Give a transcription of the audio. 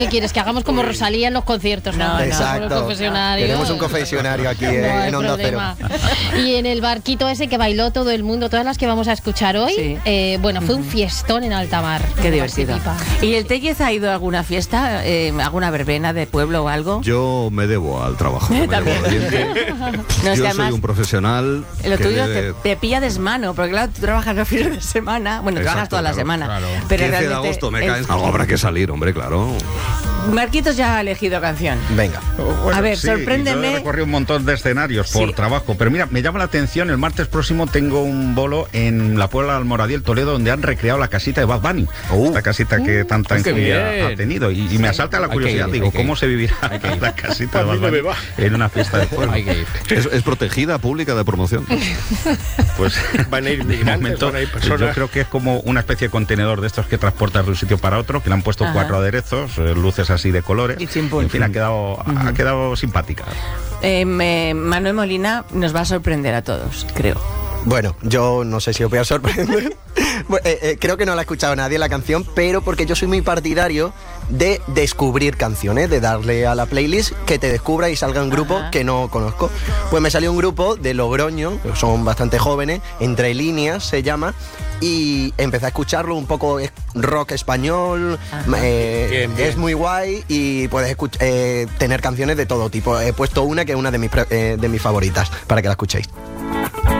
¿Qué quieres? Que hagamos como Rosalía en los conciertos, ¿no? Exacto. Tenemos un confesionario aquí en Onda Cero. Y en el barquito ese que bailó todo el mundo, todas las que vamos a escuchar hoy, fue un fiestón en alta mar. Qué divertido. ¿Y el Tellez ha ido a alguna fiesta, alguna verbena de pueblo o algo? Yo me debo al trabajo. Yo soy un profesional. Lo tuyo te pilla desmano, porque claro, tú trabajas los fines de semana, bueno, trabajas toda la semana. Claro. Pero 15 de agosto me caen. Algo habrá que salir, hombre, claro. Marquitos ya ha elegido canción. Venga. Bueno, a ver, sí, sorpréndeme. Yo he recorrido un montón de escenarios por trabajo, pero mira, me llama la atención, el martes próximo tengo un bolo en la Puebla de Almoradí, Toledo, donde han recreado la casita de Bad Bunny. Esta casita que tanta envidia ha tenido. Y me asalta la curiosidad, digo, ¿cómo se vivirá la casita de Bad Bunny en una fiesta de pueblo? Es protegida, pública, de promoción. Pues van a ir migrantes, van a ir personas. Yo creo que es como una especie de contenedor de estos que transportas de un sitio para otro, que le han puesto 4 aderezos, luces así de colores. Y chimpún. En fin, ha quedado simpática. Manuel Molina nos va a sorprender a todos, creo. Bueno, yo no sé si os voy a sorprender. Creo que no la ha escuchado nadie la canción, pero porque yo soy muy partidario de descubrir canciones, de darle a la playlist que te descubra y salga un grupo que no conozco. Pues me salió un grupo de Logroño, son bastante jóvenes, Entre Líneas se llama, y empecé a escucharlo, un poco rock español, bien. Es muy guay y puedes tener canciones de todo tipo. He puesto una que es una de mis favoritas, para que la escuchéis.